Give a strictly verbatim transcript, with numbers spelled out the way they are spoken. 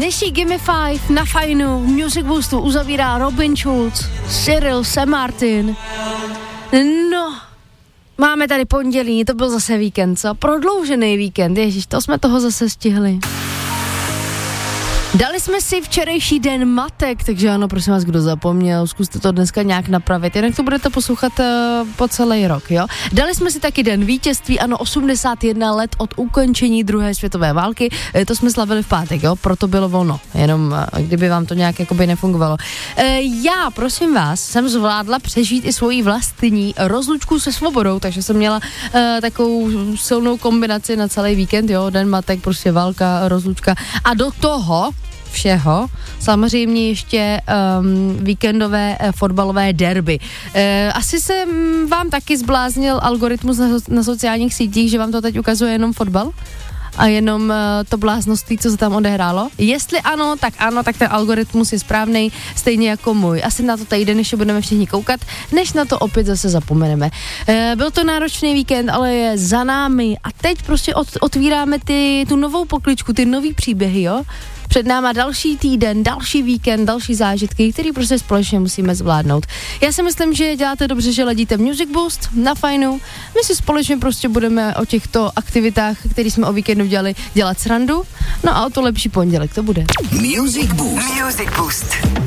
Dnešní Gimme Five na Fajnu Music Boostu uzavírá Robin Schulz, Cyril, Sam Martin. No, máme tady pondělí, to byl zase víkend, co? Prodloužený víkend, ježiš, to jsme toho zase stihli. Dali jsme si včerejší den matek, takže ano, prosím vás, kdo zapomněl, zkuste to dneska nějak napravit, jinak to budete poslouchat uh, po celý rok, jo. Dali jsme si taky den vítězství, ano, osmdesát jedna let od ukončení druhé světové války, e, to jsme slavili v pátek, jo, proto bylo volno, jenom uh, kdyby vám to nějak jakoby nefungovalo. E, já, prosím vás, jsem zvládla přežít i svoji vlastní rozlučku se svobodou, takže jsem měla uh, takovou silnou kombinaci na celý víkend, jo, den matek, prostě válka, rozlučka a do toho všeho, samozřejmě ještě um, víkendové uh, fotbalové derby. Uh, asi se um, vám taky zbláznil algoritmus na, na sociálních sítích, že vám to teď ukazuje jenom fotbal a jenom uh, to bláznoství, co se tam odehrálo. Jestli ano, tak ano, tak ten algoritmus je správnej, stejně jako můj. Asi na to týden ještě budeme všichni koukat, než na to opět zase zapomeneme. Uh, byl to náročný víkend, ale je za námi a teď prostě od, otvíráme ty, tu novou pokličku, ty nový příběhy, jo? Před náma další týden, další víkend, další zážitky, který prostě společně musíme zvládnout. Já si myslím, že děláte dobře, že ladíte Music Boost na Fajnu. My si společně prostě budeme o těchto aktivitách, které jsme o víkendu dělali, dělat srandu. No a o to lepší pondělek to bude. Music Boost. Music Boost.